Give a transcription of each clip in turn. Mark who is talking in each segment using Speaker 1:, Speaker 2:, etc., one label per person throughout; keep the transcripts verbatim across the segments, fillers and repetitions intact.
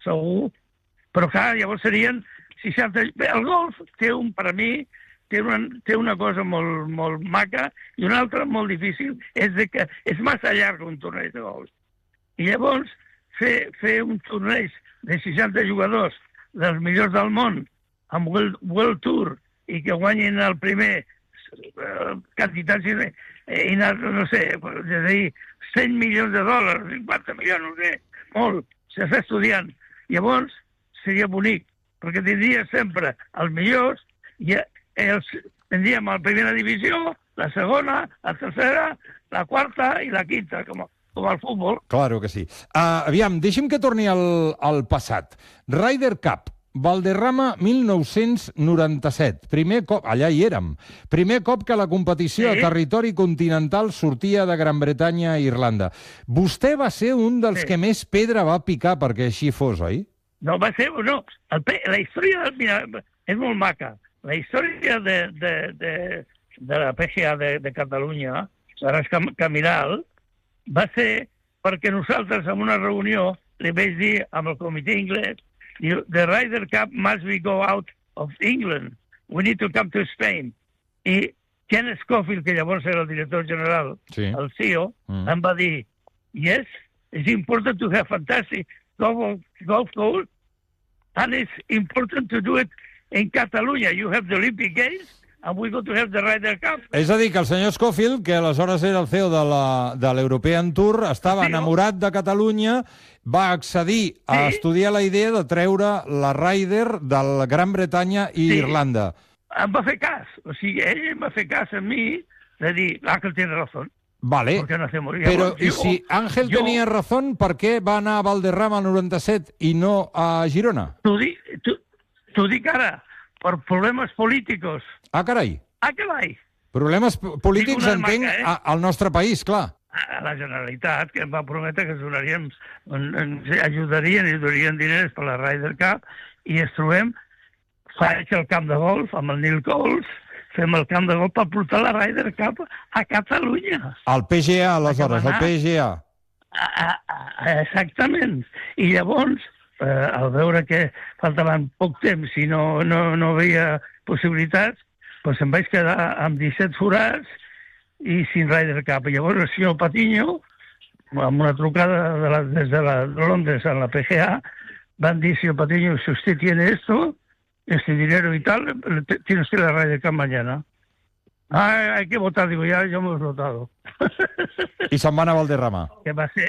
Speaker 1: segur, però clar, llavors serien seixanta... Bé, el golf té un, per a mi, té una, té una cosa molt, molt maca i una altra molt difícil, és de que és massa llarg un torneig de golf. I llavors, fer, fer un torneig de seixanta jugadors dels millors del món amb World, World Tour i que guanyin el primer eh, quantitats i, i no sé, és a dir, cent milions de dòlars, cinquanta milions, no sé, molt, s'està estudiant. Llavors, seria bonic, perquè tindria sempre els millors i els, tindríem la primera divisió, la segona, la tercera, la quarta i la quinta, com, com el futbol.
Speaker 2: Claro que sí. Uh, aviam, deixi'm que torni al, al passat. Ryder Cup, Valderrama mil nou-cents noranta-set. Primer cop, allà hi érem. Primer cop que la competició sí. a territori continental sortia de Gran Bretanya a Irlanda. Vostè va ser un dels sí. que més pedra va picar perquè així fos, oi?
Speaker 1: No, va ser... No, el, la història del... Mira, és molt maca. La història de, de, de, de la P G A de, de Catalunya, ara és Camiral, va ser perquè nosaltres en una reunió li vaig dir amb el comitè anglès the Ryder Cup must be go out of England. We need to come to Spain. I Ken Scofield, que llavors era el director general, sí. el C E O, mm. em va dir, yes, it's important to have fantastic golf, golf course, and it's important to do it in Catalunya. You have the Olympic Games, and we're going to have the Ryder Cup.
Speaker 2: És a dir, que el senyor Scofield, que aleshores era el C E O de l'European Tour, estava enamorat de Catalunya, va accedir a sí? estudiar la idea de treure la Ryder de la Gran Bretanya i sí. Irlanda.
Speaker 1: Em va fer cas. O sigui, ell em va fer cas a mi de dir, Ángel tiene razón.
Speaker 2: Vale,
Speaker 1: no
Speaker 2: però i si Ángel jo... tenia razón, per què va anar a Valderrama al noranta-set i no a Girona?
Speaker 1: T'ho dic, t'ho dic ara, per problemes polítics.
Speaker 2: Ah, carai.
Speaker 1: Ah, carai.
Speaker 2: Problemes polítics, entenc, eh? al nostre país, clar.
Speaker 1: A la Generalitat, que em va prometre que ens donaríem, ens ajudarien i donarien diners per la Ryder Cup, i ens trobem, faig el camp de golf amb el Neil Coles, fem el camp de golf per portar la Ryder Cup a Catalunya.
Speaker 2: Al P G A, aleshores, al P G A.
Speaker 1: A, a, a, exactament. I llavors, eh, al veure que faltaven poc temps i no, no, no veia possibilitats, doncs em vaig quedar amb disset forats i sin Ryder Cup. I llavors el senyor Patiño, amb una trucada de la, des de, la, de Londres a la P G A, van dir, senyor Patiño, si usted tiene esto, este dinero y tal, tiene usted la Ryder Cup mañana. Ah, hay que votar. Digo, ya, ya hemos votado.
Speaker 2: I se'n va anar a Valderrama.
Speaker 1: Que va ser...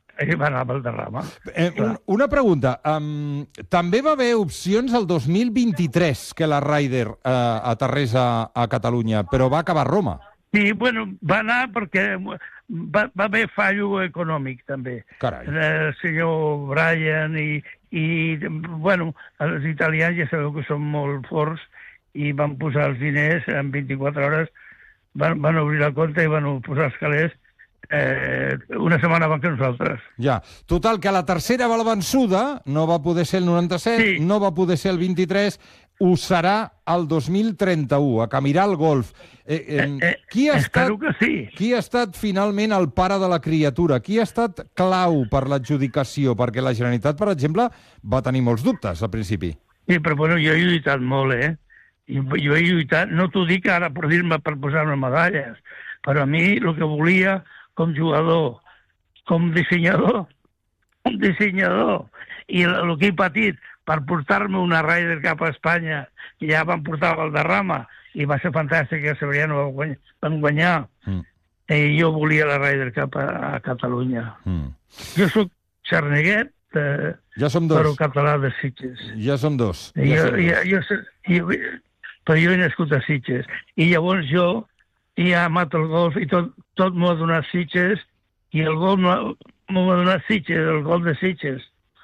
Speaker 1: va anar a Valderrama.
Speaker 2: Eh, un, una pregunta. Um, també va haver opcions el dos mil vint-i-tres que la Ryder uh, aterrés a, a Catalunya, però va acabar a Roma.
Speaker 1: Sí, bueno, va anar perquè va, va haver fallo econòmic, també.
Speaker 2: Carai.
Speaker 1: El senyor Brian i, i, bueno, els italians ja sabeu que són molt forts i van posar els diners en vint-i-quatre hores, van, van obrir la compte i van posar els calés eh, una setmana abans que nosaltres.
Speaker 2: Ja. Total, que la tercera va la vençuda, no va poder ser el noranta-set, sí. no va poder ser el vint-i-tres, ho serà el dos mil trenta-u, a Camiral Golf. Eh, eh,
Speaker 1: eh,
Speaker 2: qui, ha estat,
Speaker 1: que sí.
Speaker 2: qui ha estat finalment el pare de la criatura? Qui ha estat clau per l'adjudicació? Perquè la Generalitat, per exemple, va tenir molts dubtes al principi.
Speaker 1: Sí, però bueno, jo he lluitat molt, eh? Jo he lluitat, no t'ho dic ara per dir-me per posar-me medalles, però a mi el que volia com jugador, com dissenyador, com dissenyador, i el que he patit per portar-me una Ryder Cup a Espanya, que ja van portar a Valderrama, i va ser fantàstic, que Severiano van guanyar, mm. i jo volia la Ryder Cup a, a Catalunya. Mm. Jo soc xarneguet, eh,
Speaker 2: ja som dos.
Speaker 1: però català de Sitges.
Speaker 2: Ja som dos.
Speaker 1: I
Speaker 2: ja
Speaker 1: jo,
Speaker 2: som
Speaker 1: jo,
Speaker 2: dos.
Speaker 1: jo, jo, però jo he nascut a Sitges. I llavors jo he amat el golf i tot, tot m'ho ha donat Sitges, i el golf m'ho ha donat Sitges, el golf de Sitges.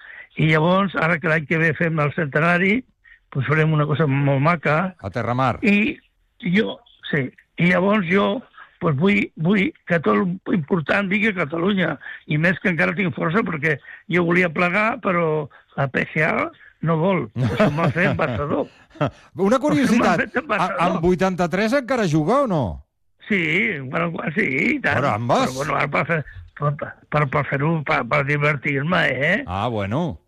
Speaker 1: I llavors, ara que l'any que ve fem el centenari, doncs farem una cosa molt maca.
Speaker 2: A Terramar.
Speaker 1: I jo, sí, i llavors jo doncs vull, vull que tot important vingui a Catalunya, i més que encara tinc força, perquè jo volia plegar, però la P G A no vol. Això m'ha fet ambaixador.
Speaker 2: Una curiositat, amb vuitanta-tres encara juga o no?
Speaker 1: Sí, bueno, sí, i tant.
Speaker 2: Carambes!
Speaker 1: Però bueno, ara per fer... Per, per, per fer-ho, per, per divertir-me, eh?
Speaker 2: Ah, bueno.